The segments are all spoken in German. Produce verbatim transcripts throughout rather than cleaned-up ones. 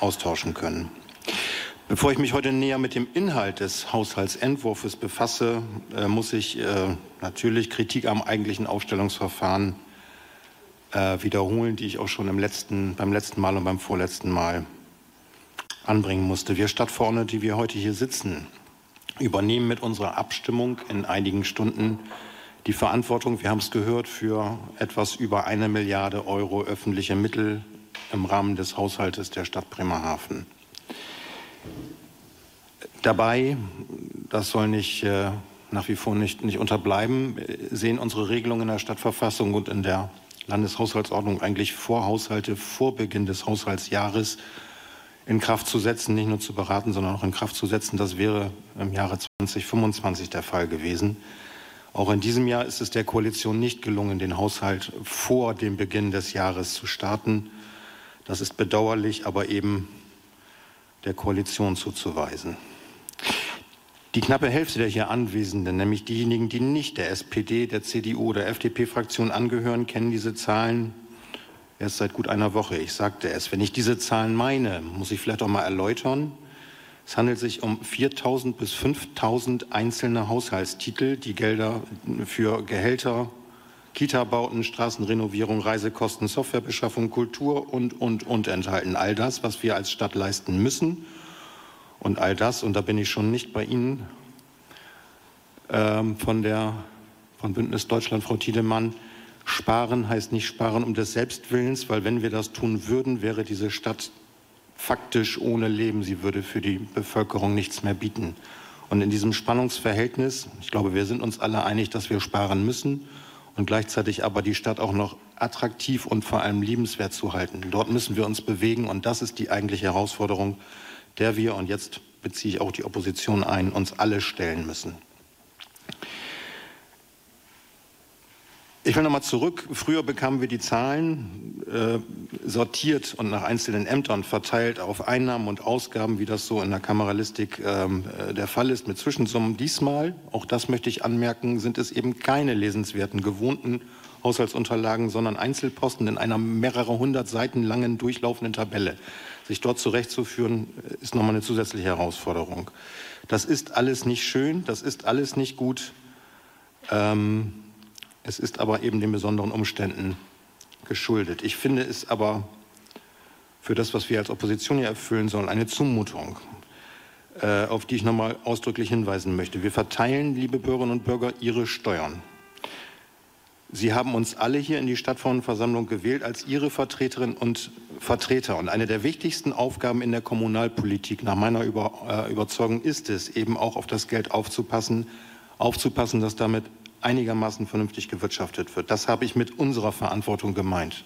austauschen können. Bevor ich mich heute näher mit dem Inhalt des Haushaltsentwurfs befasse, äh, muss ich äh, natürlich Kritik am eigentlichen Aufstellungsverfahren äh, wiederholen, die ich auch schon im letzten, beim letzten Mal und beim vorletzten Mal anbringen musste. Wir Stadtverordnete, die wir heute hier sitzen, übernehmen mit unserer Abstimmung in einigen Stunden die Verantwortung, wir haben es gehört, für etwas über eine Milliarde Euro öffentliche Mittel im Rahmen des Haushaltes der Stadt Bremerhaven. Dabei, das soll nicht, äh, nach wie vor nicht, nicht unterbleiben, sehen unsere Regelungen in der Stadtverfassung und in der Landeshaushaltsordnung eigentlich vor, Haushalte vor Beginn des Haushaltsjahres in Kraft zu setzen, nicht nur zu beraten, sondern auch in Kraft zu setzen. Das wäre im Jahre zweitausendfünfundzwanzig der Fall gewesen. Auch in diesem Jahr ist es der Koalition nicht gelungen, den Haushalt vor dem Beginn des Jahres zu starten. Das ist bedauerlich, aber eben der Koalition zuzuweisen. Die knappe Hälfte der hier Anwesenden, nämlich diejenigen, die nicht der S P D, der C D U oder F D P-Fraktion angehören, kennen diese Zahlen erst seit gut einer Woche. Ich sagte es, wenn ich diese Zahlen meine, muss ich vielleicht auch mal erläutern. Es handelt sich um viertausend bis fünftausend einzelne Haushaltstitel, die Gelder für Gehälter, Kita-Bauten, Straßenrenovierung, Reisekosten, Softwarebeschaffung, Kultur und, und, und enthalten. All das, was wir als Stadt leisten müssen. Und all das, und da bin ich schon nicht bei Ihnen, ähm, von, der, von Bündnis Deutschland, Frau Tiedemann, sparen heißt nicht sparen um des Selbstwillens, weil wenn wir das tun würden, wäre diese Stadt faktisch ohne Leben. Sie würde für die Bevölkerung nichts mehr bieten. Und in diesem Spannungsverhältnis, ich glaube, wir sind uns alle einig, dass wir sparen müssen und gleichzeitig aber die Stadt auch noch attraktiv und vor allem liebenswert zu halten. Dort müssen wir uns bewegen und das ist die eigentliche Herausforderung, der wir, und jetzt beziehe ich auch die Opposition ein, uns alle stellen müssen. Ich will nochmal zurück. Früher bekamen wir die Zahlen äh, sortiert und nach einzelnen Ämtern verteilt auf Einnahmen und Ausgaben, wie das so in der Kameralistik äh, der Fall ist, mit Zwischensummen. Diesmal, auch das möchte ich anmerken, sind es eben keine lesenswerten, gewohnten Haushaltsunterlagen, sondern Einzelposten in einer mehrere hundert Seiten langen durchlaufenden Tabelle. Sich dort zurechtzuführen, ist nochmal eine zusätzliche Herausforderung. Das ist alles nicht schön, das ist alles nicht gut. Ähm, Es ist aber eben den besonderen Umständen geschuldet. Ich finde es aber für das, was wir als Opposition hier erfüllen sollen, eine Zumutung, äh, auf die ich noch mal ausdrücklich hinweisen möchte. Wir verteilen, liebe Bürgerinnen und Bürger, Ihre Steuern. Sie haben uns alle hier in die Stadtverordnetenversammlung gewählt als Ihre Vertreterinnen und Vertreter. Und eine der wichtigsten Aufgaben in der Kommunalpolitik nach meiner Über, äh, Überzeugung ist es, eben auch auf das Geld aufzupassen, aufzupassen, dass damit einigermaßen vernünftig gewirtschaftet wird. Das habe ich mit unserer Verantwortung gemeint.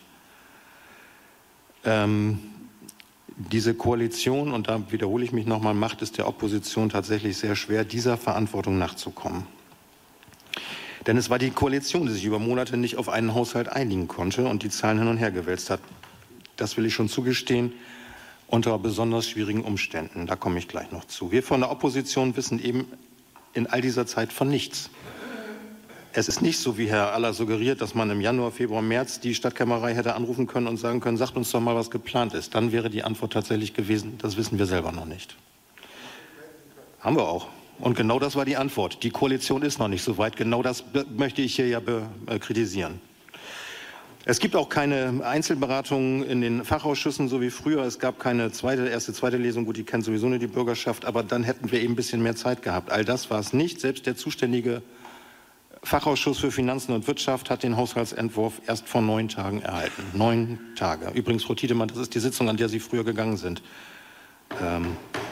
Ähm, diese Koalition, und da wiederhole ich mich nochmal, macht es der Opposition tatsächlich sehr schwer, dieser Verantwortung nachzukommen. Denn es war die Koalition, die sich über Monate nicht auf einen Haushalt einigen konnte und die Zahlen hin und her gewälzt hat. Das will ich schon zugestehen, unter besonders schwierigen Umständen. Da komme ich gleich noch zu. Wir von der Opposition wissen eben in all dieser Zeit von nichts. Es ist nicht so, wie Herr Aller suggeriert, dass man im Januar, Februar, März die Stadtkämmerei hätte anrufen können und sagen können, sagt uns doch mal, was geplant ist. Dann wäre die Antwort tatsächlich gewesen, das wissen wir selber noch nicht. Haben wir auch. Und genau das war die Antwort. Die Koalition ist noch nicht so weit. Genau das möchte ich hier ja äh, kritisieren. Es gibt auch keine Einzelberatungen in den Fachausschüssen, so wie früher. Es gab keine zweite, erste, zweite Lesung. Gut, die kennt sowieso nur die Bürgerschaft. Aber dann hätten wir eben ein bisschen mehr Zeit gehabt. All das war es nicht. Selbst der zuständige Fachausschuss für Finanzen und Wirtschaft hat den Haushaltsentwurf erst vor neun Tagen erhalten. Neun Tage. Übrigens, Frau Tiedemann, das ist die Sitzung, an der Sie früher gegangen sind. Ähm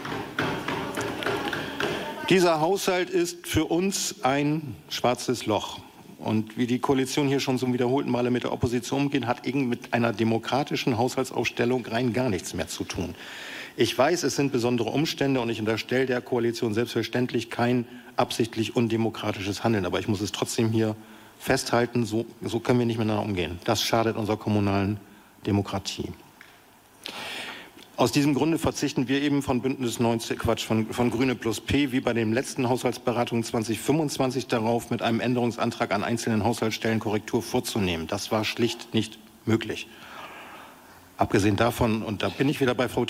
Dieser Haushalt ist für uns ein schwarzes Loch. Und wie die Koalition hier schon zum wiederholten Male mit der Opposition umgeht, hat eben mit einer demokratischen Haushaltsaufstellung rein gar nichts mehr zu tun. Ich weiß, es sind besondere Umstände und ich unterstelle der Koalition selbstverständlich kein absichtlich undemokratisches Handeln. Aber ich muss es trotzdem hier festhalten, so, so können wir nicht miteinander umgehen. Das schadet unserer kommunalen Demokratie. Aus diesem Grunde verzichten wir eben von Bündnis neunzig, Quatsch, von, von Grüne plus P, wie bei den letzten Haushaltsberatungen zweitausendfünfundzwanzig darauf, mit einem Änderungsantrag an einzelnen Haushaltsstellen Korrektur vorzunehmen. Das war schlicht nicht möglich. Abgesehen davon, und da bin ich wieder bei Frau